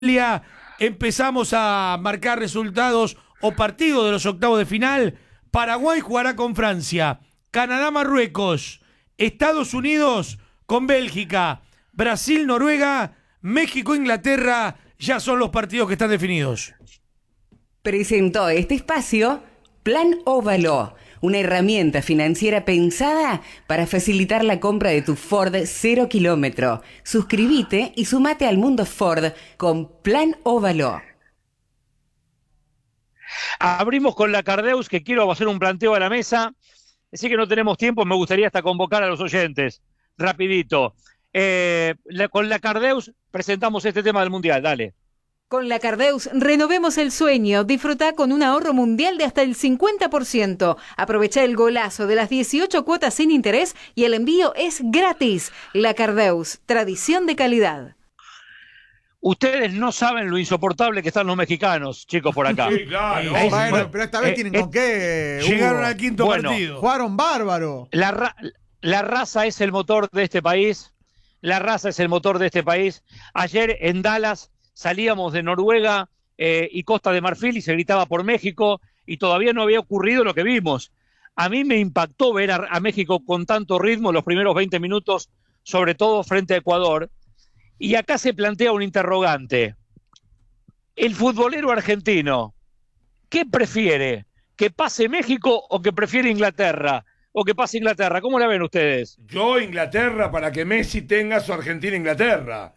Empezamos a marcar resultados o partidos de los octavos de final. Paraguay jugará con Francia, Canadá, Marruecos, Estados Unidos con Bélgica, Brasil, Noruega, México, Inglaterra. Ya son los partidos que están definidos. Presentó este espacio Plan Óvalo, una herramienta financiera pensada para facilitar la compra de tu Ford 0 kilómetro. Suscríbete y sumate al mundo Ford con Plan Óvalo. Abrimos con la Cardeus, que quiero hacer un planteo a la mesa. Así que no tenemos tiempo, me gustaría hasta convocar a los oyentes. Rapidito. Con la Cardeus presentamos este tema del Mundial, dale. Con la Cardeus renovemos el sueño. Disfruta con un ahorro mundial de hasta el 50%. Aprovecha el golazo de las 18 cuotas sin interés y el envío es gratis. La Cardeus, tradición de calidad. Ustedes no saben lo insoportable que están los mexicanos, chicos, por acá. Sí, claro. Bueno, pero esta vez tienen con qué. Llegaron al quinto partido. Jugaron bárbaro. La raza es el motor de este país. La raza es el motor de este país. Ayer en Dallas salíamos de Noruega y Costa de Marfil y se gritaba por México y todavía no había ocurrido lo que vimos. A mí me impactó ver a México con tanto ritmo los primeros 20 minutos, sobre todo frente a Ecuador. Y acá se plantea un interrogante. El futbolero argentino, ¿qué prefiere? ¿Que pase México o que prefiere Inglaterra? ¿O que pase Inglaterra? ¿Cómo la ven ustedes? Yo Inglaterra para que Messi tenga su Argentina-Inglaterra.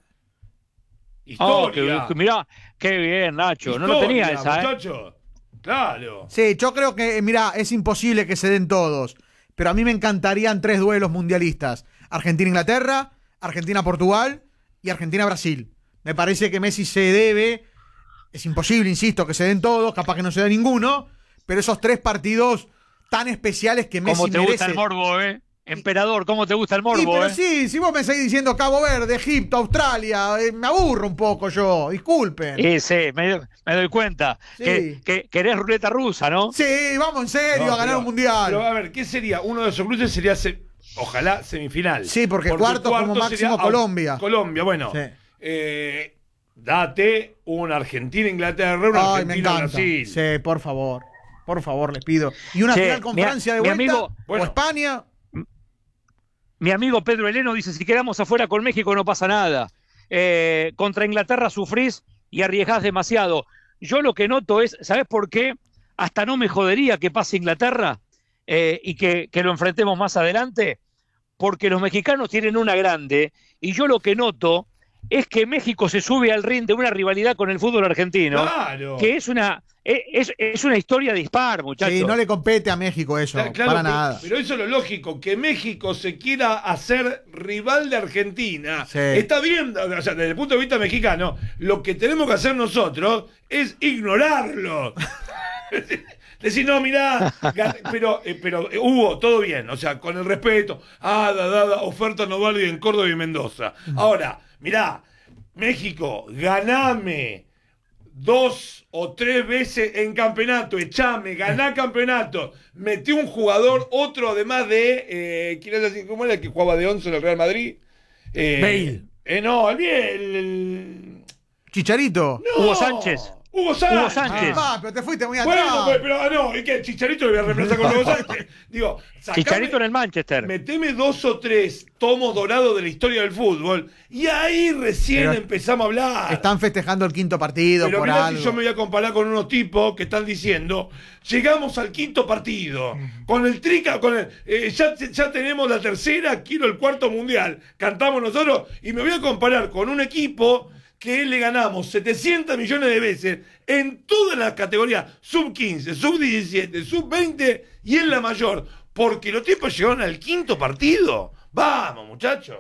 Historia. Mirá, qué bien, Nacho. Historia, no lo tenía esa, muchacho. Claro. Sí, yo creo que, mirá, es imposible que se den todos. Pero a mí me encantarían 3 duelos mundialistas. Argentina-Inglaterra, Argentina-Portugal y Argentina-Brasil. Me parece que Messi se debe. Es imposible, insisto, que se den todos. Capaz que no se dé ninguno. Pero esos 3 partidos tan especiales que Messi merece. ¿Cómo te gusta el morbo, Emperador, ¿cómo te gusta el morbo? Sí, pero sí, si vos me seguís diciendo Cabo Verde, Egipto, Australia, me aburro un poco yo, disculpen. Sí, me doy cuenta. Sí. Que querés ruleta rusa, ¿no? Sí, vamos en serio a ganar un mundial. Pero a ver, ¿qué sería? Uno de esos cruces sería, ojalá, semifinal. Sí, porque cuarto como máximo Colombia. Colombia, bueno. Sí. Date una Argentina-Inglaterra, una Argentina-Brasil. Sí, por favor, les pido. Y una final con Francia de vuelta, amigo, o España. Mi amigo Pedro Heleno dice, si quedamos afuera con México no pasa nada. Contra Inglaterra sufrís y arriesgás demasiado. Yo lo que noto es, ¿sabés por qué? Hasta no me jodería que pase Inglaterra y que lo enfrentemos más adelante, porque los mexicanos tienen una grande y yo lo que noto es que México se sube al ring de una rivalidad con el fútbol argentino, claro, que es una historia dispar, muchachos. Sí, no le compete a México eso, claro, para nada. Pero eso es lo lógico, que México se quiera hacer rival de Argentina. Sí. Está bien, o sea, desde el punto de vista mexicano, lo que tenemos que hacer nosotros es ignorarlo. Decir, no, mirá, pero Hugo, todo bien, o sea, con el respeto, oferta no válida en Córdoba y Mendoza. Ahora, mirá, México, ganame 2 o 3 veces en campeonato, echame, ganá campeonato, metí un jugador, otro además de, ¿cómo era el que jugaba de 11 en el Real Madrid? Bale. No, el Chicharito. No, Hugo Sánchez. Hugo Sánchez. Pero te fuiste muy atrás. Bueno, pero no, es que Chicharito le voy a reemplazar con Hugo Sánchez. Digo, Chicharito en el Manchester. Meteme 2 o 3 tomos dorados de la historia del fútbol y ahí recién empezamos a hablar. Están festejando el quinto partido pero por mirá, algo. si yo me voy a comparar con unos tipos que están diciendo, llegamos al quinto partido, con el trica, ya tenemos la tercera, quiero el cuarto mundial, cantamos nosotros, y me voy a comparar con un equipo que le ganamos 700 millones de veces en todas las categorías, sub-15, sub-17, sub-20 y en la mayor, porque los tipos llegaron al quinto partido. Vamos, muchachos.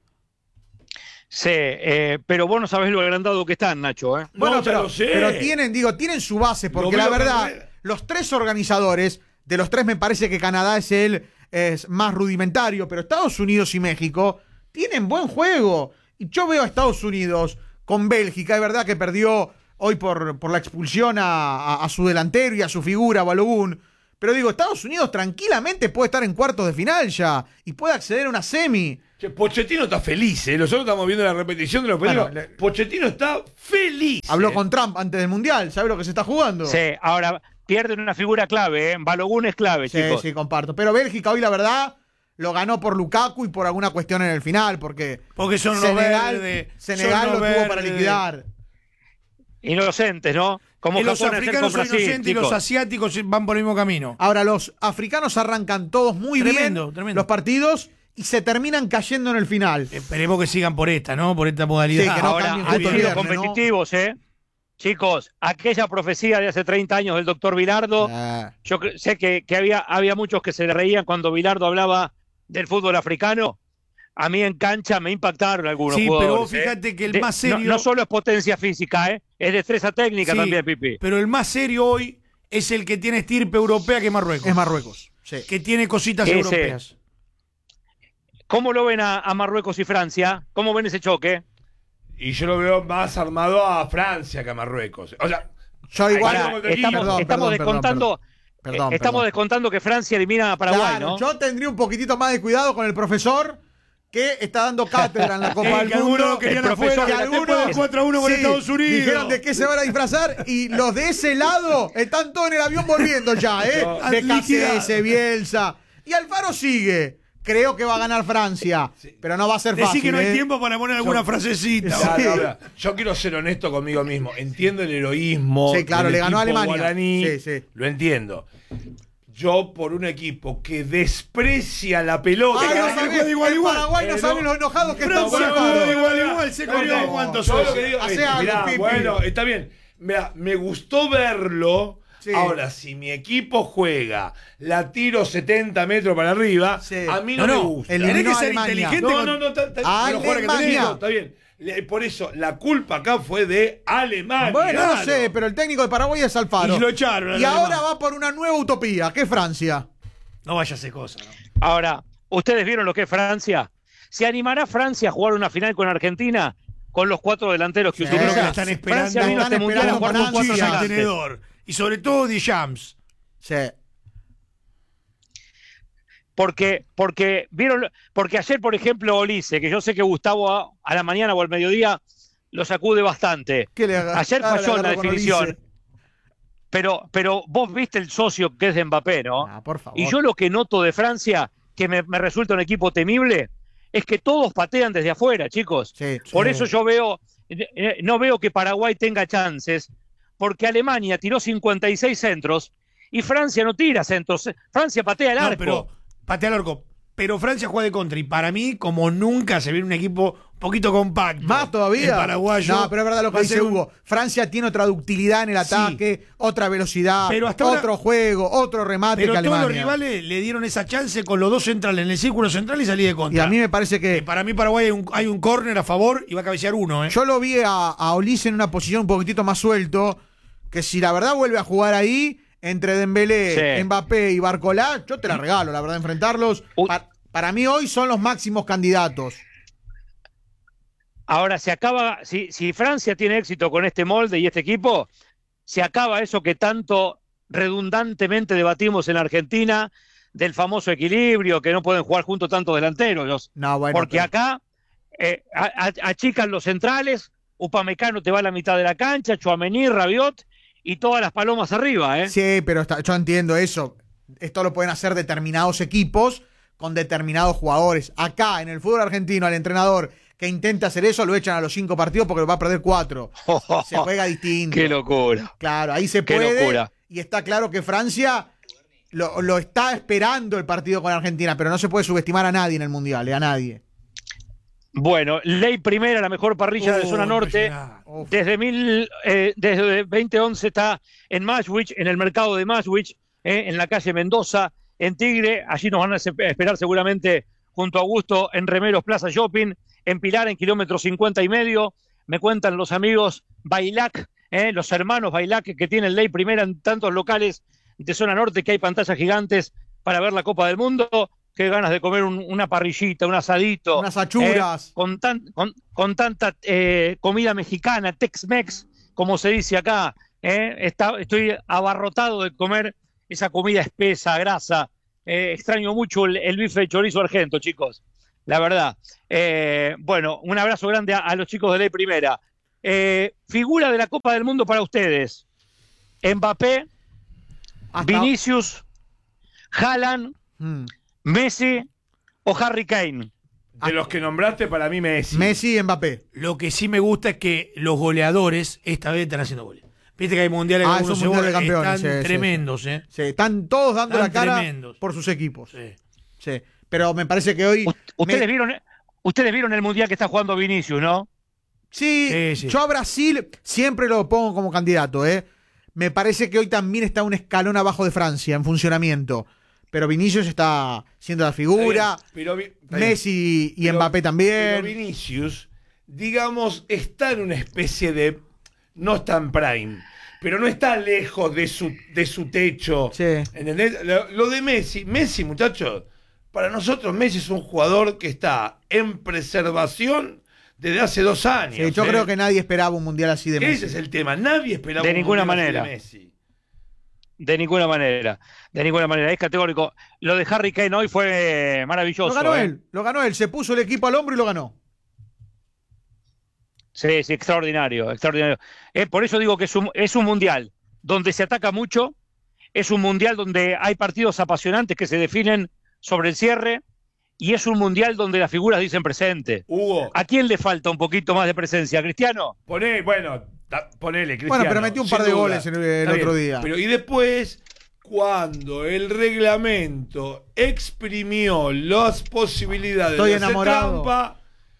Sí, pero vos no sabés lo agrandado que están, Nacho. Bueno, no, pero, lo sé. pero tienen su base, porque la verdad, los 3 organizadores, de los 3 me parece que Canadá es más rudimentario, pero Estados Unidos y México tienen buen juego. Y yo veo a Estados Unidos con Bélgica, es verdad que perdió hoy por la expulsión a su delantero y a su figura, Balogun, Pero digo, Estados Unidos tranquilamente puede estar en cuartos de final ya y puede acceder a una semi. Che, Pochettino está feliz, ¿eh? Nosotros estamos viendo la repetición de los pedidos. Bueno, Pochettino está feliz. Habló con Trump antes del Mundial, ¿sabe lo que se está jugando? Sí, ahora pierden una figura clave, ¿eh? Balogun es clave, Sí, chicos. sí, comparto. Pero Bélgica hoy, la verdad, lo ganó por Lukaku y por alguna cuestión en el final, porque son los Senegal, verdes, Senegal son lo los tuvo para verdes. liquidar. Inocentes, ¿no? Como Y los Japón ayer africanos con son Brasil, inocentes y los chicos. asiáticos van por el mismo camino. Ahora, los africanos arrancan todos muy Tremendo, bien tremendo. los partidos y se terminan cayendo en el final. Esperemos que sigan por esta, ¿no? Por esta modalidad. Sí, que no Ahora, cambien han justo el sido viernes, ¿no? competitivos, ¿eh? Chicos, aquella profecía de hace 30 años del doctor Bilardo, yo sé que había muchos que se reían cuando Bilardo hablaba del fútbol africano. A mí en cancha me impactaron algunos Sí, jugadores. pero vos fíjate que el más serio... No solo es potencia física, es destreza técnica Sí, también, Pipi. pero el más serio hoy es el que tiene estirpe europea que es Marruecos. Es Marruecos. Sí. Que tiene cositas Ese. europeas. ¿Cómo lo ven a Marruecos y Francia? ¿Cómo ven ese choque? Y yo lo veo más armado a Francia que a Marruecos. O sea, Yo igual. Ahora, Perdón, estamos descontando. Estamos descontando que Francia elimina a Paraguay, Claro, ¿no? yo tendría un poquitito más de cuidado con el profesor que está dando cátedra en la Copa del Que algunos Mundo. lo querían El profesor afuera, de la que algunos temporada. 4-1 con Sí, Estados Unidos. Dijeron de qué se van a disfrazar y los de ese lado están todos en el avión volviendo ya, ¿eh? No, De liquidado. Cassese, Bielsa. Y Alfaro sigue. Creo que va a ganar Francia, pero no va a ser Decí fácil. que no hay ¿eh? tiempo para poner alguna frasecita. Sí. ya, no, yo quiero ser honesto conmigo mismo. Entiendo el heroísmo. Sí, claro, del le ganó a equipo Alemania. guaraní, Sí, sí. Lo entiendo. Yo, por un equipo que desprecia la pelota. Ah, que no gana el sabés, juego igual, en igual. Paraguay no saben lo enojados que están Francia por jugó Alfaro. igual, se comió cuántos Yo lo sos. que digo Hace es, algo, mirá, Pipi. bueno, está bien. Mirá, me gustó verlo. Sí. Ahora, si mi equipo juega, la tiro 70 metros para arriba, Sí. a mí no, me gusta. eliminó Tenés que a ser Alemania. inteligente. No, los jugadores que Alemania. tenés, está bien. Por eso, la culpa acá fue de Alemania. Bueno, no Claro. sé, pero el técnico de Paraguay es Alfaro. Y lo echaron al Y ahora alemán. va por una nueva utopía, que es Francia. No vaya a hacer cosas. ¿no? Ahora, ¿ustedes vieron lo que es Francia? ¿Se animará Francia a jugar una final con Argentina con los 4 delanteros que Sí. Yo creo que utiliza? la están esperando. Francia vino a este están mundial a esperando jugar con con 4 ansia. el atacantes. tenedor. Y sobre todo Deschamps. Sí. Porque vieron, porque ayer, por ejemplo, Olise, que yo sé que Gustavo a la mañana o al mediodía lo sacude bastante. ¿Qué le haga? Ayer Ah, falló le en la agarró con definición. Olise. Pero vos viste el socio que es de Mbappé, ¿no? Ah, por favor. Y yo lo que noto de Francia, que me resulta un equipo temible, es que todos patean desde afuera, chicos. Sí, Por sí. eso yo no veo que Paraguay tenga chances, porque Alemania tiró 56 centros y Francia no tira centros. Francia patea el No, arco. pero patea al arco. Pero Francia juega de contra. Y para mí, como nunca se viene un equipo un poquito compacto. Más todavía. El paraguayo. No, pero es verdad lo que va a dice ser un- Hugo. Francia tiene otra ductilidad en el Sí. ataque, otra velocidad, Pero hasta ahora- otro juego, otro remate Pero que todos Alemania. los rivales le dieron esa chance con los dos centrales en el círculo central y salí de contra. Y a mí me parece que Para mí Paraguay hay un córner a favor y va a cabecear uno. yo lo vi a Olise en una posición un poquitito más suelto, que si la verdad vuelve a jugar ahí, entre Dembélé, Sí. Mbappé y Barcolá, yo te la regalo, la verdad, enfrentarlos. Uy. Para mí hoy son los máximos candidatos. Ahora se acaba, si Francia tiene éxito con este molde y este equipo, se acaba eso que tanto redundantemente debatimos en Argentina del famoso equilibrio, que no pueden jugar juntos tantos delanteros. No, bueno, Porque pero- acá achican los centrales, Upamecano te va a la mitad de la cancha, Tchouaméni, Rabiot y todas las palomas arriba, ¿eh? Sí, pero yo entiendo eso. Esto lo pueden hacer determinados equipos con determinados jugadores. Acá, en el fútbol argentino, al entrenador que intenta hacer eso, lo echan a los 5 partidos porque va a perder 4. Se juega distinto. ¡Qué locura! Claro, ahí se Qué puede. locura. Y está claro que Francia lo está esperando el partido con Argentina, pero no se puede subestimar a nadie en el Mundial, a nadie. Bueno, ley primera, la mejor parrilla de zona norte. impresionante. Uf. Desde 2011 está en Maswich, en el mercado de Maswich, en la calle Mendoza, en Tigre. Allí nos van a esperar seguramente junto a Augusto en Remeros Plaza Shopping, en Pilar en kilómetro 50 y medio. Me cuentan los amigos Bailac, los hermanos Bailac que tienen ley primera en tantos locales de zona norte que hay pantallas gigantes para ver la Copa del Mundo. Qué ganas de comer una parrillita, un asadito. Unas achuras. Con tanta comida mexicana, Tex-Mex, como se dice acá. Estoy abarrotado de comer esa comida espesa, grasa. Extraño mucho el bife de chorizo argento, chicos. La verdad. Bueno, un abrazo grande a los chicos de Ley Primera. Figura de la Copa del Mundo para ustedes. Mbappé, Vinicius, Haaland, Messi o Harry Kane. De los que nombraste, para mí Messi. Messi y Mbappé. Lo que sí me gusta es que los goleadores esta vez están haciendo goles. Viste que hay mundiales que esos mundiales de campeones, están tremendos, ¿eh? Sí, están todos dando Están la cara tremendos. por sus equipos. Sí. Sí. Pero me parece que hoy... Ustedes vieron el mundial que está jugando Vinicius, ¿no? Sí, Sí. Yo a Brasil siempre lo pongo como candidato, ¿eh? Me parece que hoy también está un escalón abajo de Francia en funcionamiento. Pero Vinicius está siendo la figura. Pero Messi y Mbappé también. Pero Vinicius, digamos, está en una especie de... No está en prime, pero no está lejos de su techo. Sí. ¿Entendés? Lo de Messi, muchachos, para nosotros Messi es un jugador que está en preservación desde hace 2 años. Sí, yo creo que nadie esperaba un mundial así de Messi. Ese es el tema, nadie esperaba De un ninguna mundial así manera. de Messi. De ninguna manera, es categórico. Lo de Harry Kane hoy fue maravilloso. Lo ganó él, se puso el equipo al hombro y lo ganó. Sí, extraordinario. Por eso digo que es un mundial donde se ataca mucho, es un mundial donde hay partidos apasionantes que se definen sobre el cierre, y es un mundial donde las figuras dicen presente. Hugo, ¿A quién le falta un poquito más de presencia? ¿Cristiano? ponele, Cristiano. Bueno, pero metió un par sin de duda. goles el Está otro bien. día. Pero y después, cuando el reglamento exprimió las posibilidades Estoy de hacer enamorado. trampa,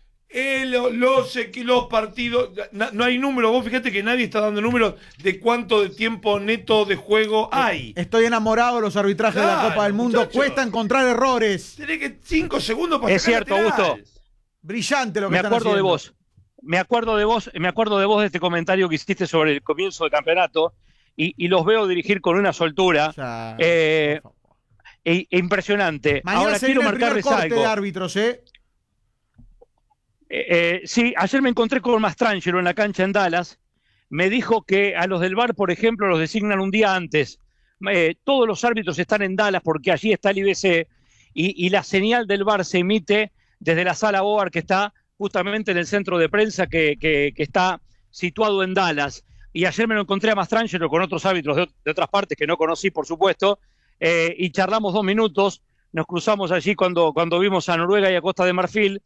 los partidos, no hay número. Vos fíjate que nadie está dando números de cuánto de tiempo neto de juego hay. Estoy enamorado de los arbitrajes de la Claro, Copa del Mundo. muchacho. Cuesta encontrar errores. Tenés que 5 segundos para Es sacar cierto, lateral. Augusto. Brillante lo que Me están acuerdo de haciendo. vos. Me acuerdo de vos de este comentario que hiciste sobre el comienzo del campeonato, y los veo dirigir con una soltura O sea, por favor. impresionante. Mañana Ahora se quiero viene el primer marcarles corte algo. de árbitros, ¿eh? Sí, ayer me encontré con Mastrangelo en la cancha en Dallas. Me dijo que a los del VAR, por ejemplo, los designan un día antes. Todos los árbitros están en Dallas porque allí está el IBC, y la señal del VAR se emite desde la sala Boar, que está justamente en el centro de prensa que está situado en Dallas. Y ayer me lo encontré a Mastrangelo con otros árbitros de otras partes que no conocí, por supuesto, y charlamos 2 minutos. Nos cruzamos allí cuando vimos a Noruega y a Costa de Marfil.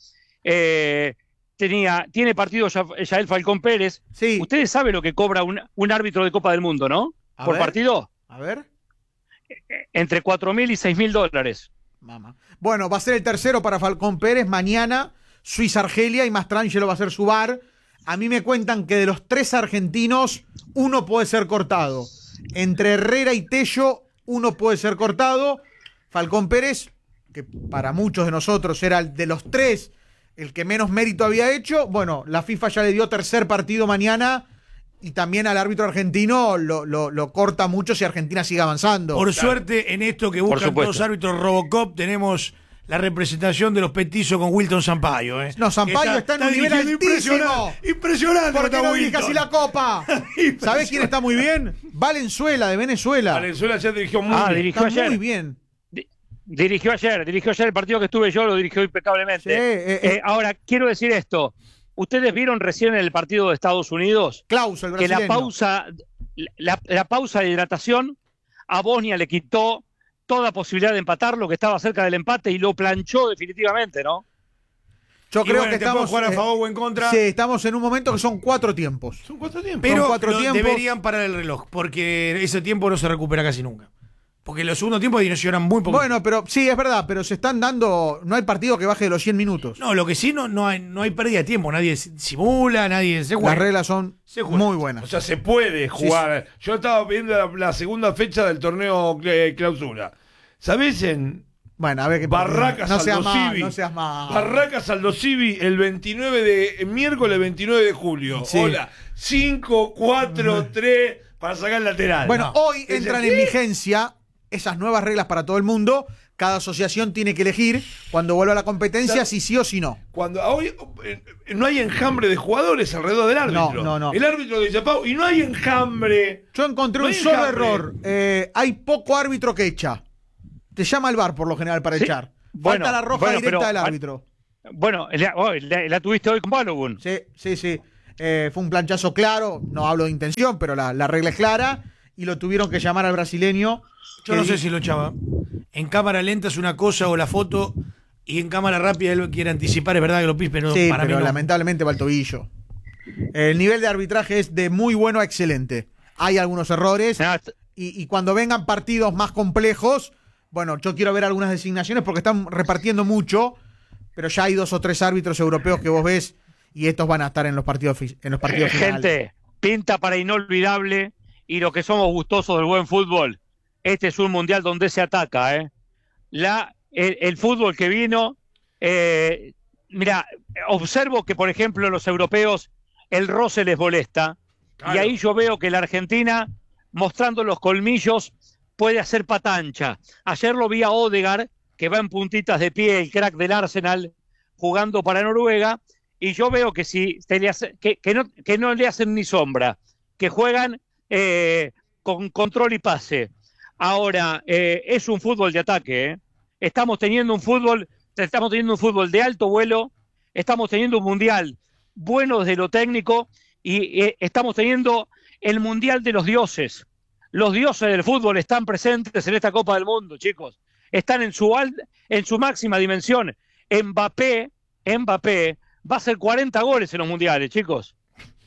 Tiene partido Yael Falcón Pérez. Sí. Ustedes saben lo que cobra un árbitro de Copa del Mundo, ¿no? A Por ver. partido, A ver. entre $4.000 y $6.000. Mamá. Bueno, va a ser el tercero para Falcón Pérez. Mañana, Suiza-Argelia, y Mastrangelo va a ser su VAR. A mí me cuentan que de los 3 argentinos, uno puede ser cortado. Entre Herrera y Tello, uno puede ser cortado. Falcón Pérez, que para muchos de nosotros era el de los 3 el que menos mérito había hecho. Bueno, la FIFA ya le dio tercer partido mañana, y también al árbitro argentino lo corta mucho si Argentina sigue avanzando. Por suerte, en esto que buscan supuesto. todos los árbitros Robocop, tenemos la representación de los petizos con Wilton Sampaio. No, Sampaio está en un nivel dirigiendo altísimo. Impresionante. ¿Por qué está no dirige Wilton. así la Copa? ¿Sabés quién está muy bien? Valenzuela, de Venezuela. Valenzuela ya dirigió muy bien. dirigió Está ayer. muy bien. Dirigió ayer el partido que estuve yo, lo dirigió impecablemente. Sí, Ahora, quiero decir esto. ¿Ustedes vieron recién en el partido de Estados Unidos Klaus, el que brasileño. la pausa de hidratación a Bosnia le quitó toda posibilidad de empatar, lo que estaba cerca del empate, y lo planchó definitivamente, ¿no? Yo Y creo bueno, que te puedo estamos, jugar a favor o en contra. sí, estamos en un momento que son 4 tiempos. Son 4 tiempos. Pero Son 4 tiempos. deberían parar el reloj, porque ese tiempo no se recupera casi nunca. Porque los segundos tiempos dimensionan muy poco. Bueno, pero sí, es verdad, pero se están dando. No hay partido que baje de los 100 minutos. No, lo que sí no hay pérdida de tiempo. Nadie simula, nadie se juega. Las reglas son Se juega. muy O buenas. sea, se puede jugar. Yo estaba viendo la segunda fecha del torneo clausura. ¿Sabés? En Bueno, a ver qué Barracas no seas Aldo mal, Civi. no seas mal. Barracas Aldo Civi el miércoles 29 de julio. Sí. Hola. 5, 4, 3 para sacar el lateral. Bueno, No. hoy ¿Ese entran qué? en vigencia esas nuevas reglas para todo el mundo, cada asociación tiene que elegir cuando vuelva a la competencia si sí o si no. Cuando hoy no hay enjambre de jugadores alrededor del árbitro. No. El árbitro dice, Pau, y no hay enjambre. Yo encontré un solo error. Hay poco árbitro que echa. Te llama el VAR por lo general para echar. Falta la roja directa del árbitro. Bueno, la tuviste hoy con Balogun. Sí. Fue un planchazo claro. No hablo de intención, pero la regla es clara. Y lo tuvieron que llamar al brasileño. Yo no sé si lo echaba. En cámara lenta es una cosa o la foto, y en cámara rápida él quiere anticipar, es verdad que lo pis, pero sí, para pero mí no. lamentablemente va al tobillo. El nivel de arbitraje es de muy bueno a excelente. Hay algunos errores. Y cuando vengan partidos más complejos, bueno, yo quiero ver algunas designaciones porque están repartiendo mucho, pero ya hay 2 o 3 árbitros europeos que vos ves y estos van a estar en los partidos finales. Gente, pinta para inolvidable, y los que somos gustosos del buen fútbol, este es un mundial donde se ataca, ¿eh? El fútbol que vino, mira, observo que, por ejemplo, los europeos el roce les molesta, claro. Y ahí yo veo que la Argentina, mostrando los colmillos, puede hacer patancha. Ayer lo vi a Odegaard, que va en puntitas de pie, el crack del Arsenal, jugando para Noruega, y yo veo que si que no le hacen ni sombra, que juegan con control y pase. Ahora, es un fútbol de ataque, ¿eh? Estamos teniendo un fútbol de alto vuelo, estamos teniendo un mundial bueno desde lo técnico, y estamos teniendo el mundial de los dioses. Los dioses del fútbol están presentes en esta Copa del Mundo, chicos. Están en su máxima dimensión. Mbappé va a hacer 40 goles en los mundiales, chicos.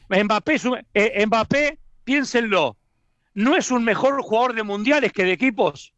Mbappé, piénsenlo, ¿no es un mejor jugador de mundiales que de equipos?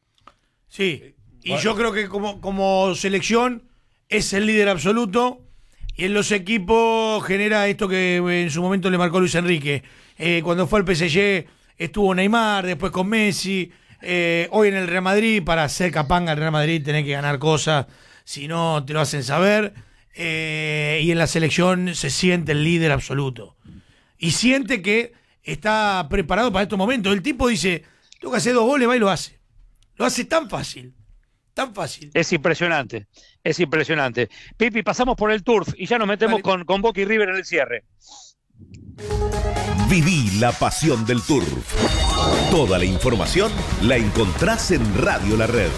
Sí, y yo creo que como selección es el líder absoluto, y en los equipos genera esto que en su momento le marcó Luis Enrique. Cuando fue al PSG estuvo Neymar, después con Messi, hoy en el Real Madrid. Para ser capanga el Real Madrid tenés que ganar cosas, si no te lo hacen saber, y en la selección se siente el líder absoluto y siente que está preparado para estos momentos. El tipo dice, tengo que hacer 2 goles, va y lo hace tan fácil. Es impresionante. Pipi, pasamos por el Turf y ya nos metemos con Boca y River en el cierre. Viví la pasión del Turf. Toda la información la encontrás en Radio La Red.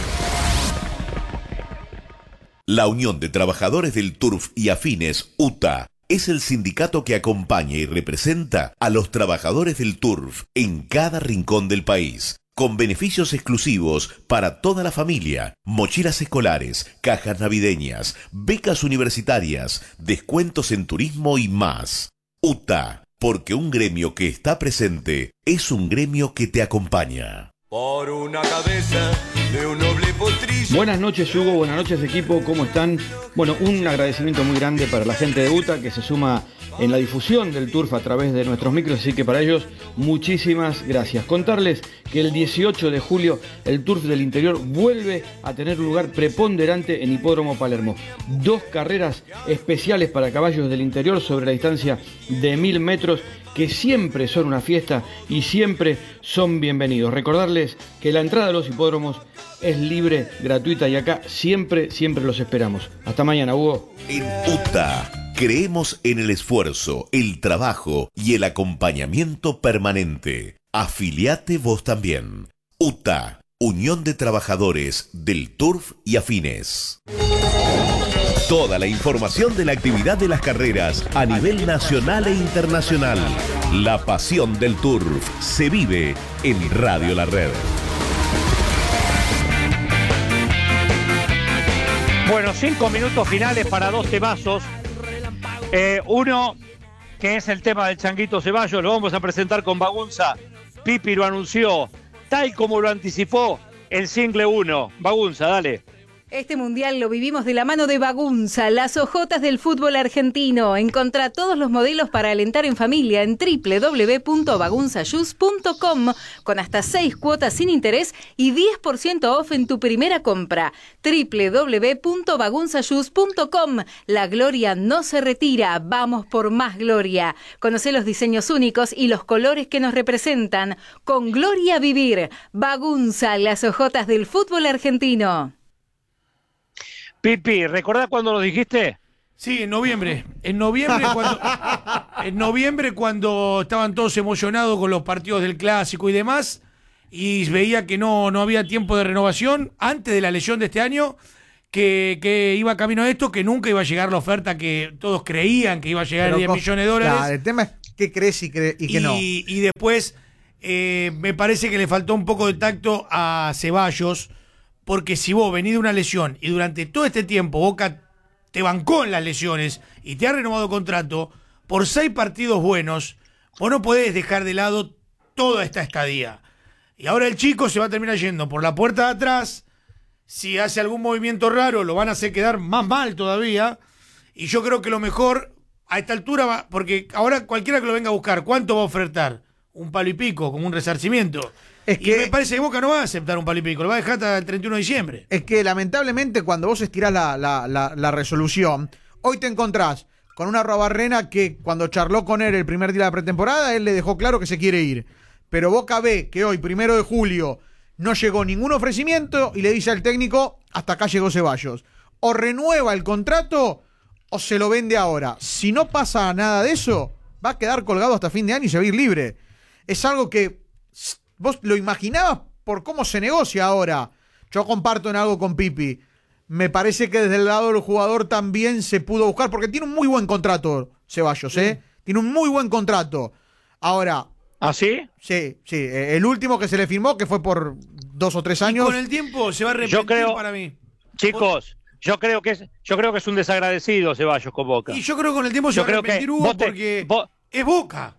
La Unión de Trabajadores del Turf y Afines, UTA, es el sindicato que acompaña y representa a los trabajadores del Turf en cada rincón del país, con beneficios exclusivos para toda la familia, mochilas escolares, cajas navideñas, becas universitarias, descuentos en turismo y más. UTA, porque un gremio que está presente es un gremio que te acompaña. Por una cabeza de un noble potrillo. Buenas noches, Hugo, buenas noches, equipo, ¿cómo están? Bueno, un agradecimiento muy grande para la gente de UTA que se suma en la difusión del Turf a través de nuestros micros, así que para ellos muchísimas gracias. Contarles que el 18 de julio el Turf del Interior vuelve a tener un lugar preponderante en Hipódromo Palermo. 2 carreras especiales para caballos del interior sobre la distancia de 1000 metros, que siempre son una fiesta y siempre son bienvenidos. Recordarles que la entrada a los hipódromos es libre, gratuita, y acá siempre los esperamos. Hasta mañana, Hugo. En UTA creemos en el esfuerzo, el trabajo y el acompañamiento permanente. Afiliate vos también. UTA, Unión de Trabajadores del Turf y Afines. Toda la información de la actividad de las carreras a nivel nacional e internacional. La pasión del Turf se vive en Radio La Red. Bueno, 5 minutos finales para 2 temazos. Uno, que es el tema del Changuito Ceballos, lo vamos a presentar con Bagunza. Pipi lo anunció, tal como lo anticipó el single 1. Bagunza, dale. Este mundial lo vivimos de la mano de Bagunza, las ojotas del fútbol argentino. Encontrá todos los modelos para alentar en familia en www.bagunzayus.com con hasta 6 cuotas sin interés y 10% off en tu primera compra. www.bagunzayus.com. La gloria no se retira, vamos por más gloria. Conocé los diseños únicos y los colores que nos representan. Con gloria a vivir. Bagunza, las ojotas del fútbol argentino. Pipi, ¿recordás cuándo lo dijiste? Sí, en noviembre. En noviembre cuando estaban todos emocionados con los partidos del Clásico y demás, y veía que no había tiempo de renovación antes de la lesión de este año, que iba camino a esto, que nunca iba a llegar la oferta que todos creían que iba a llegar, 10 millones de dólares. Claro, el tema es qué crees y qué no. Y después me parece que le faltó un poco de tacto a Ceballos, porque si vos venís de una lesión y durante todo este tiempo Boca te bancó en las lesiones y te ha renovado contrato, por 6 partidos buenos, vos no podés dejar de lado toda esta estadía. Y ahora el chico se va a terminar yendo por la puerta de atrás. Si hace algún movimiento raro, lo van a hacer quedar más mal todavía. Y yo creo que lo mejor a esta altura va, porque ahora cualquiera que lo venga a buscar, ¿cuánto va a ofertar? Un palo y pico, como un resarcimiento. Y me parece que Boca no va a aceptar un palo y pico, lo va a dejar hasta el 31 de diciembre. Es que lamentablemente cuando vos estirás la resolución, hoy te encontrás con una Arruabarrena que cuando charló con él el primer día de la pretemporada, él le dejó claro que se quiere ir. Pero Boca ve que hoy, 1 de julio, no llegó ningún ofrecimiento y le dice al técnico, hasta acá llegó Ceballos. O renueva el contrato o se lo vende ahora. Si no pasa nada de eso, va a quedar colgado hasta fin de año y se va a ir libre. Es algo que vos lo imaginabas por cómo se negocia ahora. Yo comparto en algo con Pipi. Me parece que desde el lado del jugador también se pudo buscar, porque tiene un muy buen contrato, Ceballos, ¿eh? Tiene un muy buen contrato. Ahora... ¿Ah, sí? Sí. El último que se le firmó, que fue por 2 o 3 años. Y con el tiempo se va a arrepentir para mí. Chicos, yo creo que es un desagradecido Ceballos con Boca. Y yo creo que con el tiempo se va a arrepentir, Hugo, porque es Boca.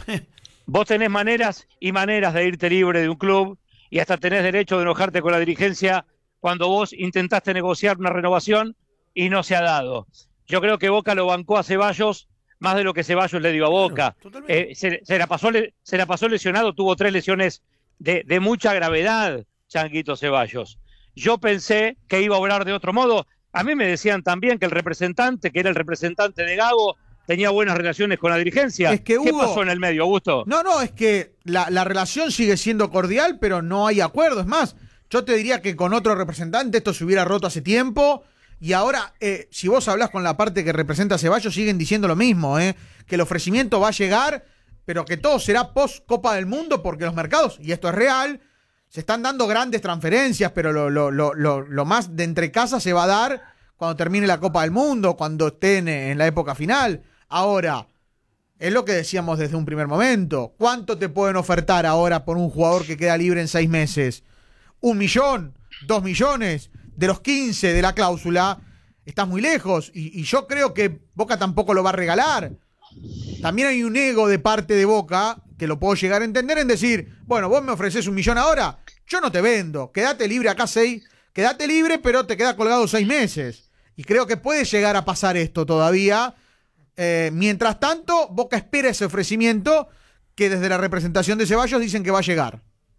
Vos tenés maneras y maneras de irte libre de un club y hasta tenés derecho de enojarte con la dirigencia cuando vos intentaste negociar una renovación y no se ha dado. Yo creo que Boca lo bancó a Ceballos más de lo que Ceballos le dio a Boca. Se la pasó lesionado, tuvo 3 lesiones de mucha gravedad, Changuito Ceballos. Yo pensé que iba a obrar de otro modo. A mí me decían también que el representante, que era el representante de Gago, tenía buenas relaciones con la dirigencia. Es que, Hugo, ¿qué pasó en el medio, Augusto? No, es que la relación sigue siendo cordial, pero no hay acuerdo. Es más, yo te diría que con otro representante esto se hubiera roto hace tiempo. Y ahora, si vos hablás con la parte que representa a Ceballos, siguen diciendo lo mismo, que el ofrecimiento va a llegar, pero que todo será post Copa del Mundo, porque los mercados, y esto es real, se están dando grandes transferencias, pero lo más de entre casa se va a dar cuando termine la Copa del Mundo, cuando estén en la época final. Ahora, es lo que decíamos desde un primer momento. ¿Cuánto te pueden ofertar ahora por un jugador que queda libre en 6 meses? ¿1 millón? ¿2 millones? De los 15 de la cláusula, estás muy lejos. Y yo creo que Boca tampoco lo va a regalar. También hay un ego de parte de Boca, que lo puedo llegar a entender, en decir, bueno, vos me ofreces 1 millón ahora, yo no te vendo. Quédate libre acá 6, quédate libre, pero te queda colgado 6 meses. Y creo que puede llegar a pasar esto todavía. Mientras tanto, Boca espera ese ofrecimiento que desde la representación de Ceballos dicen que va a llegar.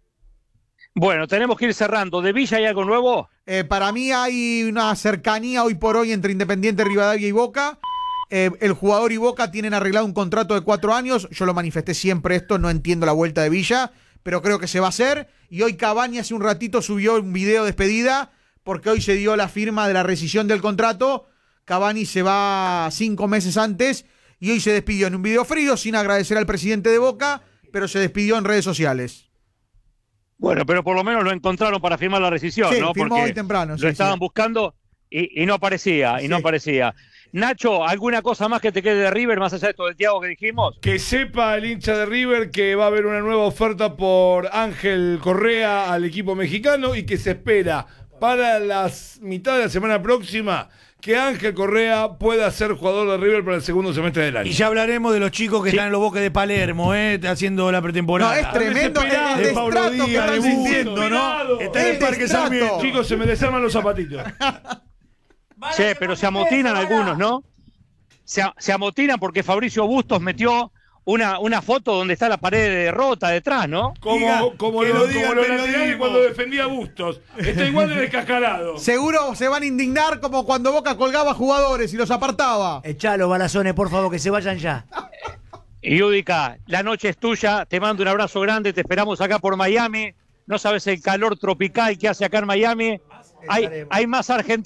Bueno, tenemos que ir cerrando. ¿De Villa hay algo nuevo? Para mí hay una cercanía hoy por hoy entre Independiente, Rivadavia y Boca. El jugador y Boca tienen arreglado un contrato de 4 años. Yo lo manifesté siempre esto, no entiendo la vuelta de Villa, pero creo que se va a hacer. Y hoy Cavani hace un ratito subió un video de despedida, porque hoy se dio la firma de la rescisión del contrato. Cavani se va 5 meses antes y hoy se despidió en un video frío, sin agradecer al presidente de Boca, pero se despidió en redes sociales. Bueno, pero por lo menos lo encontraron para firmar la rescisión, sí, ¿no? Firmó porque hoy temprano. Lo estaban buscando y no aparecía, y no aparecía. Nacho, ¿alguna cosa más que te quede de River, más allá de esto del Thiago que dijimos? Que sepa el hincha de River que va a haber una nueva oferta por Ángel Correa al equipo mexicano y que se espera para las mitad de la semana próxima que Ángel Correa pueda ser jugador de River para el segundo semestre del año. Y ya hablaremos de los chicos que están en los Boques de Palermo, haciendo la pretemporada. No, es tremendo el de Pablo destrato que Díaz, están de sintiendo, Busto, ¿no? Está en el Parque Sarmiento. Chicos, se me desarman los zapatitos. Sí, pero se amotinan algunos, ¿no? Se amotinan porque Fabricio Bustos metió una foto donde está la pared de Rota detrás, ¿no? Como los laterales cuando defendía Bustos. Está igual de descascarado. Seguro se van a indignar como cuando Boca colgaba jugadores y los apartaba. Echalo, Balazones, por favor, que se vayan ya. Yudica, la noche es tuya. Te mando un abrazo grande. Te esperamos acá por Miami. No sabes el calor tropical que hace acá en Miami. Hay más argentinos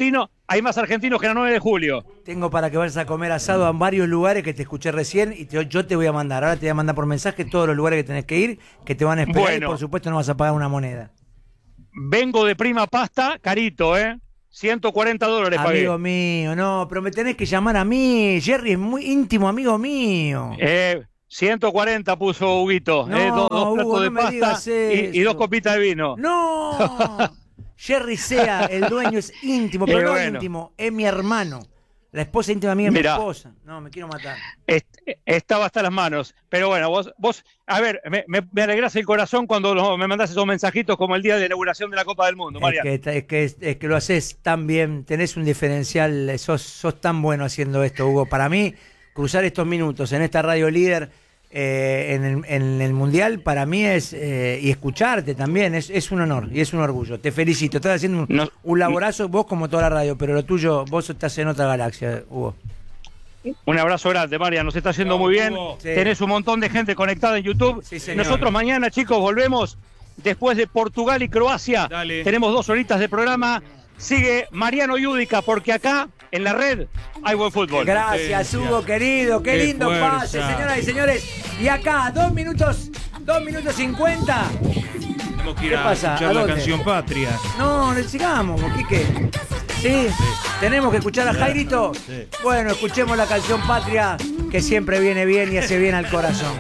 hay más argentinos que la 9 de julio. Tengo para que vayas a comer asado a varios lugares que te escuché recién y yo te voy a mandar. Ahora te voy a mandar por mensaje todos los lugares que tenés que ir, que te van a esperar y por supuesto no vas a pagar una moneda. Vengo de Prima Pasta, carito, $140 pagué. Amigo mío, no, pero me tenés que llamar a mí. Jerry es muy íntimo amigo mío. 140 puso Huguito. No, dos platos Hugo, de no pasta y 2 copitas de vino. ¡No! Jerry Sea, el dueño, es íntimo, pero no es íntimo, es mi hermano. La esposa íntima mía es mi esposa. No, me quiero matar. Estaba hasta las manos. Pero bueno, vos a ver, me alegrás el corazón cuando me mandás esos mensajitos como el día de inauguración de la Copa del Mundo, Mariano. Es que lo haces tan bien, tenés un diferencial, sos tan bueno haciendo esto, Hugo. Para mí, cruzar estos minutos en esta radio líder en el Mundial, para mí es, y escucharte también, es un honor y es un orgullo. Te felicito, estás haciendo un laborazo, vos como toda la radio, pero lo tuyo, vos estás en otra galaxia, Hugo. Un abrazo grande, María, nos está haciendo muy bien. Sí. Tenés un montón de gente conectada en YouTube. Sí, nosotros mañana, chicos, volvemos después de Portugal y Croacia. Dale. Tenemos 2 horitas de programa. Sigue Mariano Yudica, porque acá en la red hay buen fútbol. Gracias, Hugo, querido. Qué lindo fuerza. Pase, señoras y señores. Y acá, 2 minutos 50. Tenemos que ir a escuchar la canción Patria. No, sigamos, Quique. ¿Sí? ¿Tenemos que escuchar a Jairito? Sí. Bueno, escuchemos la canción Patria, que siempre viene bien y hace bien al corazón.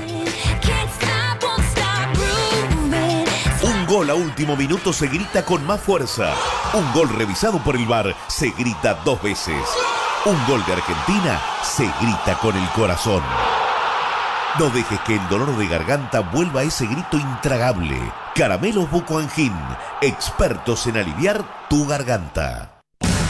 Un gol a último minuto se grita con más fuerza. Un gol revisado por el VAR se grita 2 veces. Un gol de Argentina se grita con el corazón. No dejes que el dolor de garganta vuelva a ese grito intragable. Caramelos Buco Angin, expertos en aliviar tu garganta.